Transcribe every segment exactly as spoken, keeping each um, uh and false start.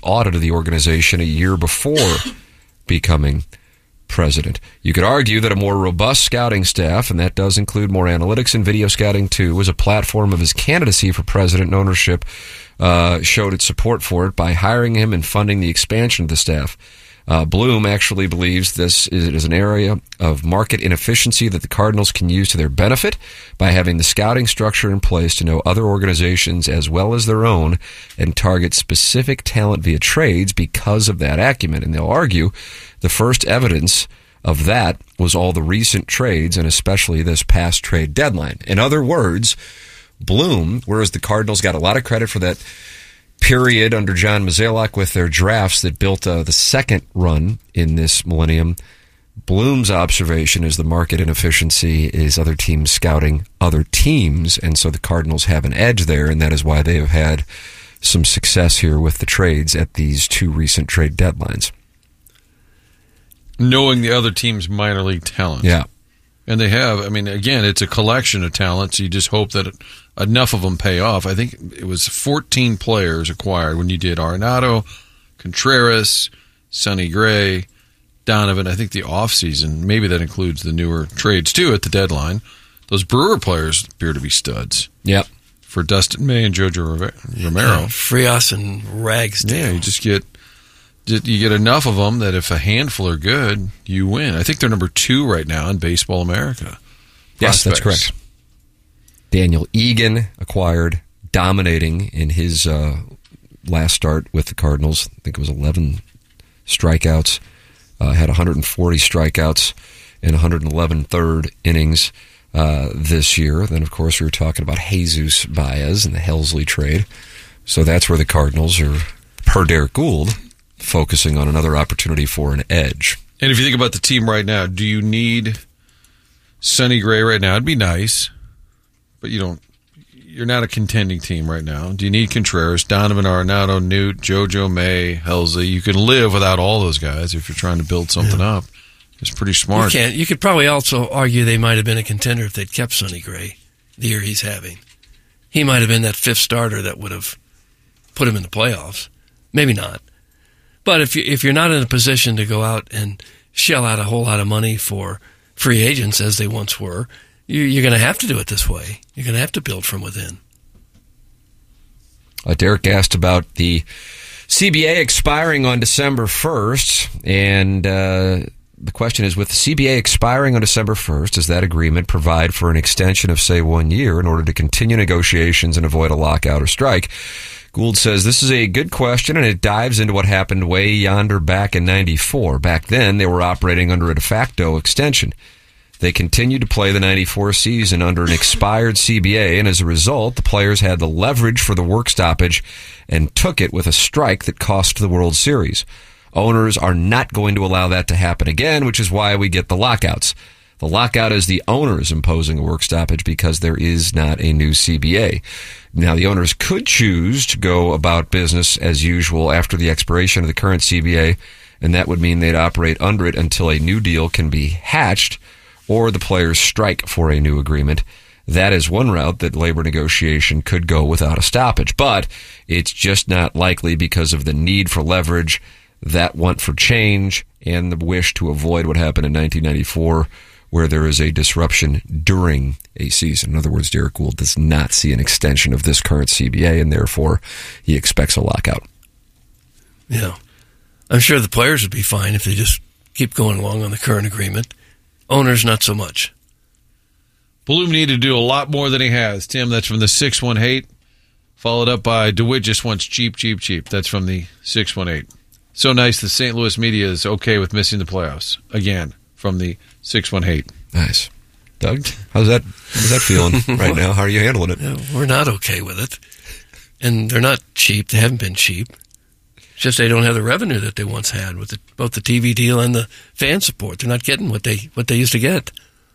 audited the organization a year before becoming president. You could argue that a more robust scouting staff, and that does include more analytics and video scouting too, was a platform of his candidacy for president, and ownership uh, showed its support for it by hiring him and funding the expansion of the staff. Uh, Bloom actually believes this is, is an area of market inefficiency that the Cardinals can use to their benefit by having the scouting structure in place to know other organizations as well as their own and target specific talent via trades because of that acumen. And they'll argue the first evidence of that was all the recent trades and especially this past trade deadline. In other words, Bloom, whereas the Cardinals got a lot of credit for that period under John Mozeliak with their drafts that built uh, the second run in this millennium, Bloom's observation is the market inefficiency is other teams scouting other teams, and so the Cardinals have an edge there, and that is why they have had some success here with the trades at these two recent trade deadlines. Knowing the other team's minor league talent. Yeah. And they have, I mean, again, it's a collection of talents. You just hope that enough of them pay off. I think it was fourteen players acquired when you did Arenado, Contreras, Sonny Gray, Donovan. I think the offseason, maybe that includes the newer trades too at the deadline. Those Brewer players appear to be studs. Yep. For Dustin May and Jojo Romero. Yeah, Frias and Ragsdale. Yeah, you just get... You get enough of them that if a handful are good, you win. I think they're number two right now in Baseball America. Yes, Prospects. that's correct. Daniel Egan acquired, dominating in his uh, last start with the Cardinals. I think it was eleven strikeouts. Uh, had one hundred forty strikeouts in one hundred eleven third innings uh, this year. Then, of course, we were talking about Jesus Baez and the Helsley trade. So that's where the Cardinals are, per Derek Gould, focusing on another opportunity for an edge. And if you think about the team right now, do you need Sonny Gray right now? It'd be nice, but you don't. You're not a contending team right now. Do you need Contreras, Donovan Arenado, Newt, JoJo May, Helsley? You can live without all those guys if you're trying to build something yeah. up. It's pretty smart. You can't. You could probably also argue they might have been a contender if they'd kept Sonny Gray the year he's having. He might have been that fifth starter that would have put him in the playoffs. Maybe not. But if you, if you're not in a position to go out and shell out a whole lot of money for free agents as they once were, you, you're going to have to do it this way. You're going to have to build from within. Uh, Derek asked about the C B A expiring on December first, and uh, the question is, with the C B A expiring on December first, does that agreement provide for an extension of, say, one year in order to continue negotiations and avoid a lockout or strike? Gould says this is a good question, and it dives into what happened way yonder back in ninety-four. Back then, they were operating under a de facto extension. They continued to play the ninety-four season under an expired C B A, and as a result, the players had the leverage for the work stoppage and took it with a strike that cost the World Series. Owners are not going to allow that to happen again, which is why we get the lockouts. The lockout is the owners imposing a work stoppage because there is not a new C B A. Now, the owners could choose to go about business as usual after the expiration of the current C B A, and that would mean they'd operate under it until a new deal can be hatched or the players strike for a new agreement. That is one route that labor negotiation could go without a stoppage, but it's just not likely because of the need for leverage, that want for change, and the wish to avoid what happened in nineteen ninety-four, where there is a disruption during a season. In other words, Derek Gould does not see an extension of this current C B A, and therefore he expects a lockout. Yeah. I'm sure the players would be fine if they just keep going along on the current agreement. Owners, not so much. Bloom needed to do a lot more than he has. Tim, that's from the six one eight, followed up by DeWitt just wants cheap, cheap, cheap. That's from the six one eight. So nice the Saint Louis media is okay with missing the playoffs. Again, from the six one eight. Nice. Doug, how's that how's that feeling right now? How are you handling it? Yeah, we're not okay with it. And they're not cheap. They haven't been cheap. It's just they don't have the revenue that they once had with the, both the T V deal and the fan support. They're not getting what they what they used to get.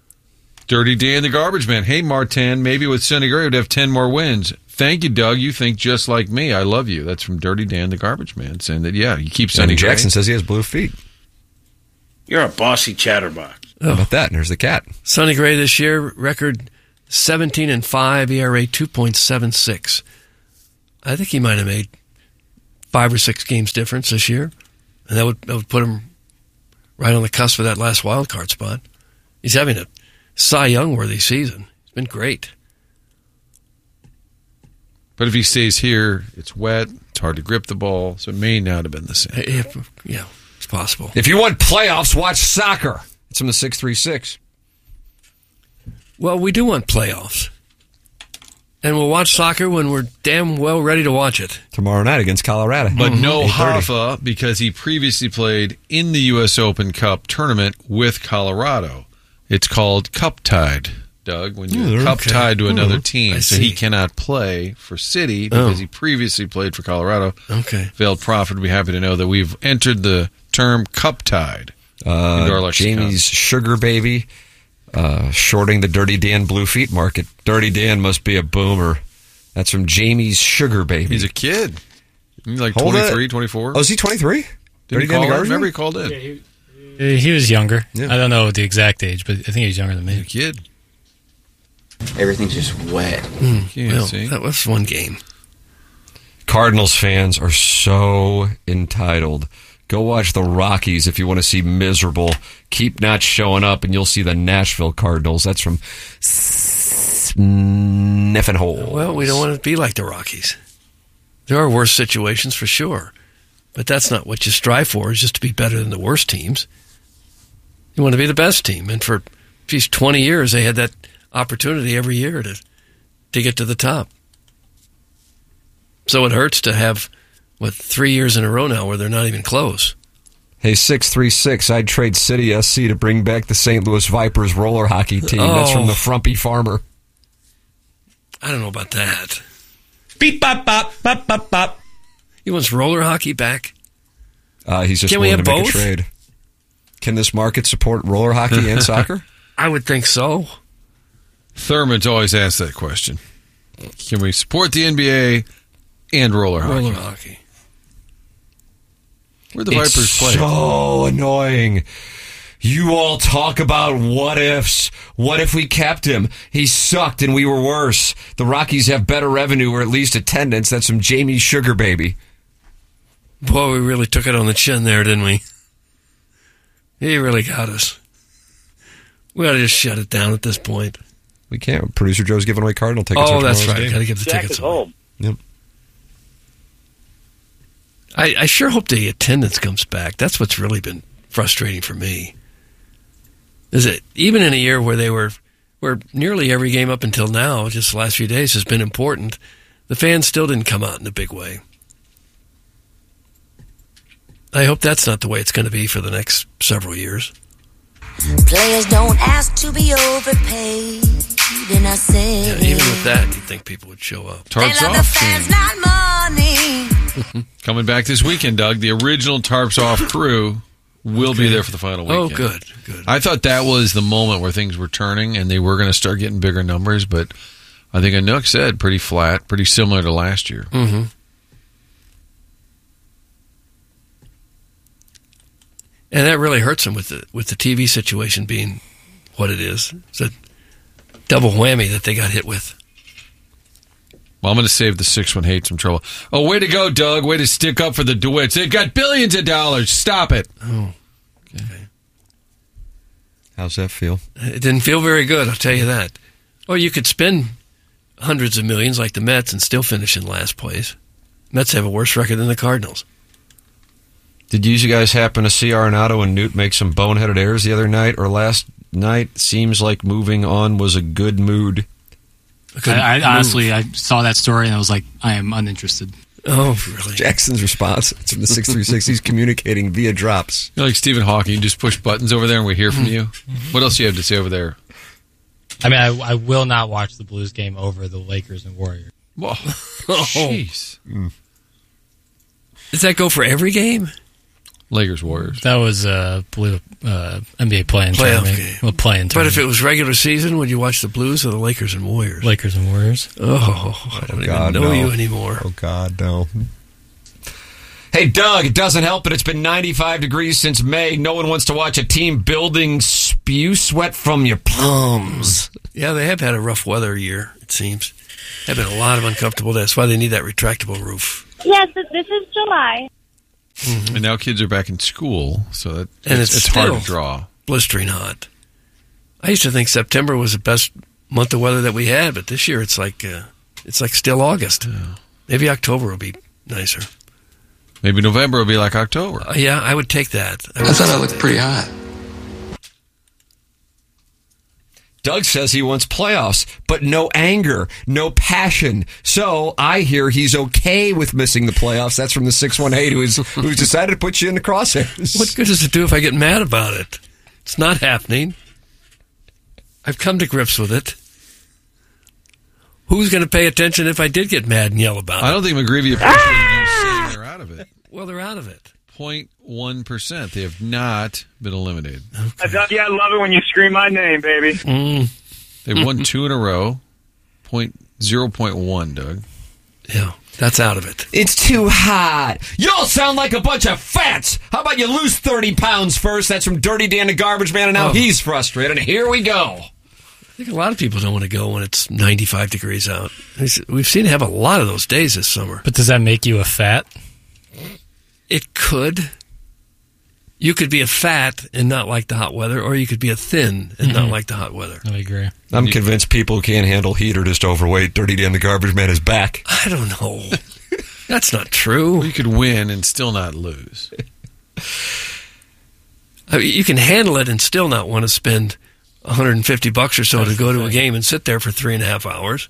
Dirty Dan the Garbage Man. Hey, Martin, maybe with Sonny Gray would have ten more wins. Thank you, Doug. You think just like me. I love you. That's from Dirty Dan the Garbage Man, saying that, yeah, you keep Sonny Gray. Jackson says he has blue feet. You're a bossy chatterbox. Oh. How about that? And there's the cat. Sonny Gray this year, record seventeen and five, E R A two point seven six. I think he might have made five or six games difference this year, and that would that would put him right on the cusp of that last wild card spot. He's having a Cy Young worthy season. It's been great. But if he stays here, it's wet. It's hard to grip the ball, so it may not have been the same. If, yeah, it's possible. If you want playoffs, watch soccer. It's from the six three six. Well, we do want playoffs. And we'll watch soccer when we're damn well ready to watch it. Tomorrow night against Colorado. But no eight thirty. Hoffa, because he previously played in the U S Open Cup tournament with Colorado. It's called Cup Tied, Doug, when you're Oh, cup okay. tied to another Oh, team. I So he see. cannot play for City because Oh. he previously played for Colorado. Okay. Veiled Prophet would be happy to know that we've entered the term Cup Tied into our Uh, lexicon. Jamie's sugar baby, uh, shorting the Dirty Dan Blue Feet market. Dirty Dan must be a boomer. That's from Jamie's sugar baby. He's a kid. He's like Hold twenty-three, it. twenty-four. Oh, is he twenty-three? Did Dirty he Dan call the in? Garbage Remember Man? he called in. Yeah, he, he was younger. Yeah. I don't know the exact age, but I think he was younger than He's a me. kid. Everything's just wet. Yeah, Well, see? that was one game. Cardinals fans are so entitled. Go watch the Rockies if you want to see miserable. Keep not showing up, and you'll see the Nashville Cardinals. That's from Sniffin' Hole. Well, we don't want to be like the Rockies. There are worse situations for sure. But that's not what you strive for, is just to be better than the worst teams. You want to be the best team. And for, geez, twenty years, they had that opportunity every year to to get to the top. So it hurts to have, what, three years in a row now where they're not even close. Hey, six three six, I'd trade City S C to bring back the Saint Louis Vipers roller hockey team. That's Oh. from the Frumpy Farmer. I don't know about that. Beep, bop, bop, bop, bop, bop. He wants roller hockey back? Uh, he's just Can we willing to have make both? a trade. Can this market support roller hockey and soccer? I would think so. Thurman's always asked that question. Can we support the N B A and roller hockey? Roller hockey. Where the It's Vipers play? so annoying. You all talk about what ifs. What if we kept him? He sucked and we were worse. The Rockies have better revenue or at least attendance. That's from Jamie's Sugar Baby. Boy, we really took it on the chin there, didn't we? He really got us. We ought to just shut it down at this point. We can't. Producer Joe's giving away Cardinal tickets. Oh, for that's tomorrow's right. game. Got to give the Jack tickets is away. home. Yep. I, I sure hope the attendance comes back. That's what's really been frustrating for me. Is it even in a year where they were, where nearly every game up until now, just the last few days, has been important, the fans still didn't come out in a big way. I hope that's not the way it's going to be for the next several years. Players don't ask to be overpaid, and I say Yeah, even with that, you'd think people would show up. they Tarps love the Off fans, team. not money. Coming back this weekend, Doug. The original Tarps Off crew will be there for the final Oh, weekend. good, good. I thought that was the moment where things were turning and they were going to start getting bigger numbers, but I think Anook said pretty flat, pretty similar to last year. Mm-hmm. And that really hurts them with the with the T V situation being what it is. It's a double whammy that they got hit with. Well, I'm going to save the six one hates some trouble. Oh, way to go, Doug. Way to stick up for the DeWitts. They've got billions of dollars. Stop it. Oh, okay. How's that feel? It didn't feel very good, I'll tell you that. Or you could spend hundreds of millions like the Mets and still finish in last place. Mets have a worse record than the Cardinals. Did you guys happen to see Arenado and Newt make some boneheaded errors the other night or last night? Seems like moving on was a good mood. I, I honestly, I saw that story and I was like, I am uninterested. Oh, really? Jackson's response. It's from the six three six. He's communicating via drops. You're like Stephen Hawking. You just push buttons over there and we hear from you. What else do you have to say over there? I mean, I, I will not watch the Blues game over the Lakers and Warriors. Whoa. Oh. Jeez. Does that go for every game? Lakers, Warriors. That was, uh, I believe, uh, N B A play-in Playoff tournament. game. Well, play-in But if tournament. it was regular season, would you watch the Blues or the Lakers and Warriors? Lakers and Warriors. Oh, I don't God, even know no. you anymore. Oh, God, no. Hey, Doug, it doesn't help, but it's been ninety-five degrees since May. No one wants to watch a team building spew sweat from your palms. Yeah, they have had a rough weather year, it seems. There have been a lot of uncomfortable days. That's why they need that retractable roof. Yes, this this is July. And now kids are back in school, so that, And it's, it's it's hard still- to draw. Blistering hot. I used to think September was the best month of weather that we had, but this year it's like uh, it's like still August. Yeah. Maybe October will be nicer. Maybe November will be like October. Uh, yeah, I would take that. I, I thought I looked pretty hot. Doug says he wants playoffs, but no anger, no passion. So I hear he's okay with missing the playoffs. That's from the six one eight who's, who's decided to put you in the crosshairs. What good does it do if I get mad about it? It's not happening. I've come to grips with it. Who's going to pay attention if I did get mad and yell about it? I don't think McGreevy appreciated you saying they're out of it. Well, they're out of it. zero point one percent. They have not been eliminated. Okay. Yeah, I love it when you scream my name, baby. Mm, They've won two in a row. Point zero point one, Doug. yeah, that's out of it. It's too hot. Y'all sound like a bunch of fats. How about you lose thirty pounds first? That's from Dirty Dan the Garbage Man, and now Oh. he's frustrated. And here we go. I think a lot of people don't want to go when it's ninety-five degrees out. We've seen it have a lot of those days this summer. But does that make you a fat? It could. You could be a fat and not like the hot weather, or you could be a thin and not like the hot weather. I agree. I'm convinced people who can't handle heat are just overweight. Dirty Dan the Garbage Man is back. I don't know. That's not true. Well, you could win and still not lose. I mean, you can handle it and still not want to spend one hundred fifty bucks or so That's to go the to a thing. game and sit there for three and a half hours.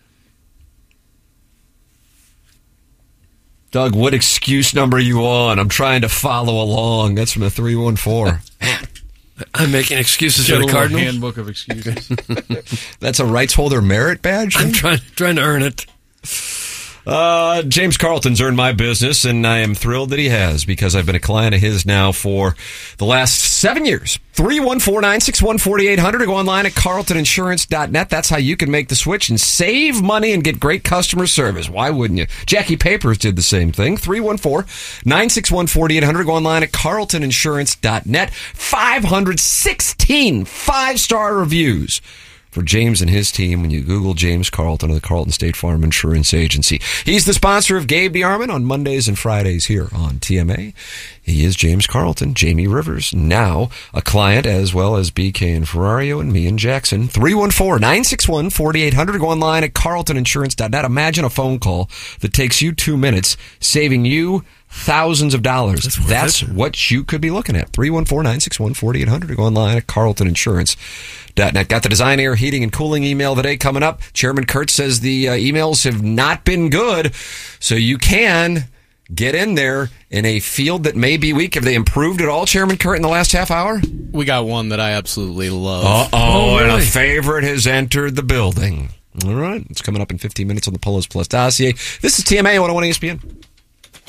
Doug, what excuse number are you on? I'm trying to follow along. That's from the three one four. I'm making excuses Got for a the little Cardinals. handbook of excuses. That's a rights holder merit badge? I'm trying trying to earn it. Uh, James Carlton's earned my business, and I am thrilled that he has, because I've been a client of his now for the last seven years. three one four, nine six one, four eight zero zero. Go online at carlton insurance dot net. That's how you can make the switch and save money and get great customer service. Why wouldn't you? Jackie Papers did the same thing. three one four, nine six one, four eight zero zero. Go online at carlton insurance dot net. five hundred sixteen five-star reviews for James and his team when you Google James Carlton of the Carlton State Farm Insurance Agency. He's the sponsor of Gabe DeArmond on Mondays and Fridays here on T M A. He is James Carlton. Jamie Rivers, now a client, as well as B K and Ferrario and me and Jackson. three one four, nine six one, four eight zero zero. Go online at carlton insurance dot net. Imagine a phone call that takes you two minutes, saving you thousands of dollars. That's worth That's it. what you could be looking at. three one four, nine six one, four eight zero zero. Go online at carlton insurance dot net. Got the Design Air Heating and Cooling email today coming up. Chairman Kurt says the uh, emails have not been good, so you can get in there in a field that may be weak. Have they improved at all, Chairman Kurt, in the last half hour? We got one that I absolutely love. Uh-oh, Oh, and a really? favorite has entered the building. All right, it's coming up in fifteen minutes on the Polos Plus dossier. This is T M A one oh one E S P N.